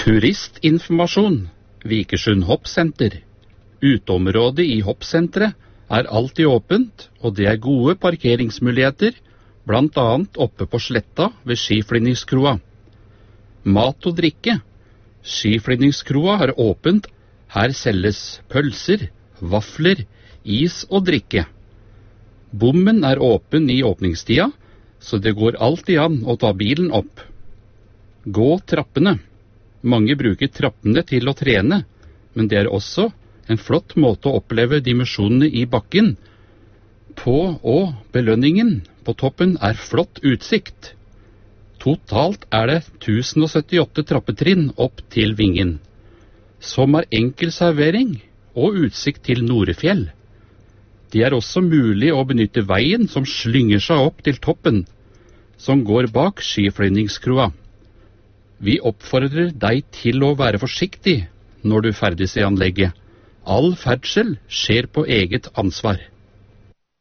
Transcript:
Turistinformasjon, Vikersund Hoppsenter. Uteområdet i hoppsenteret er alltid åpent, og det er gode parkeringsmuligheter, blant annet oppe på sletta ved skiflyvningskroa. Mat og drikke. Skiflyvningskroa er åpent. Her selges pølser, vafler, is og drikke. Bommen er åpen i åpningstida, så det går alltid an å ta bilen opp. Gå trappene. Mange bruker trappene til å trene, men det er også en flott måte å oppleve dimensjonene i bakken på, og belønningen på toppen er flott utsikt. Totalt er det 1078 trappetrinn opp til Vingen, som er enkel servering og utsikt til Norefjell. Det er også mulig å benytte veien som slynger seg opp til toppen, som går bak skiflyvningskroa. Vi oppfordrer deg til å være forsiktig når du ferdes i anlegget. All ferdsel skjer på eget ansvar.